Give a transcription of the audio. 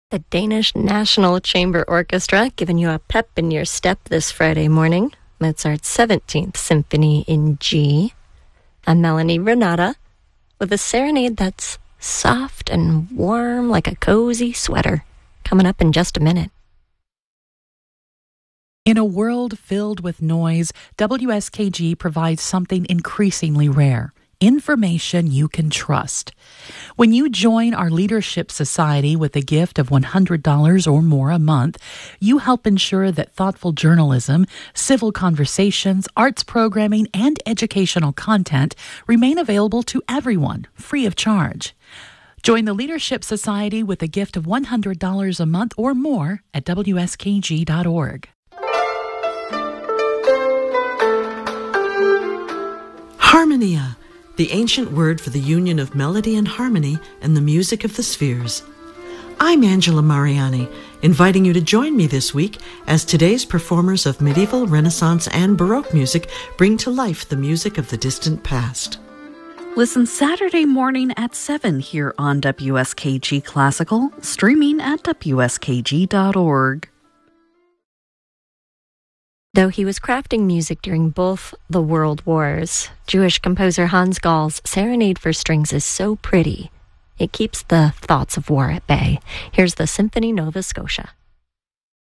The Danish National Chamber Orchestra giving you a pep in your step this Friday morning. Mozart's 17th Symphony in G. I'm Melanie Renata with a serenade that's soft and warm like a cozy sweater. Coming up in just a minute. In a world filled with noise, WSKG provides something increasingly rare. Information you can trust. When you join our Leadership Society with a gift of $100 or more a month, you help ensure that thoughtful journalism, civil conversations, arts programming, and educational content remain available to everyone, free of charge. Join the Leadership Society with a gift of $100 a month or more at WSKG.org. Harmonia, the ancient word for the union of melody and harmony and the music of the spheres. I'm Angela Mariani, inviting you to join me this week as today's performers of medieval, Renaissance, and Baroque music bring to life the music of the distant past. Listen Saturday morning at 7 here on WSKG Classical, streaming at WSKG.org. Though he was crafting music during both the world wars, Jewish composer Hans Gall's Serenade for Strings is so pretty, it keeps the thoughts of war at bay. Here's the Symphony Nova Scotia.